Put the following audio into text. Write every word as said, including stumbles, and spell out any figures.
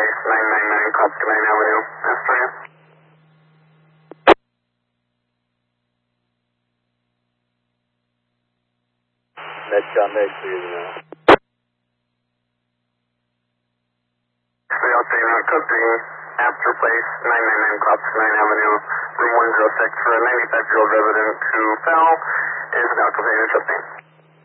Place, nine nine nine Copacabana Avenue, Astoria. Metcon, Med, clear the now. three oh three, now coping, Astor Place, nine nine nine Copacabana Avenue, room one oh six for a ninety-five-year-old resident who fell, is now completing something.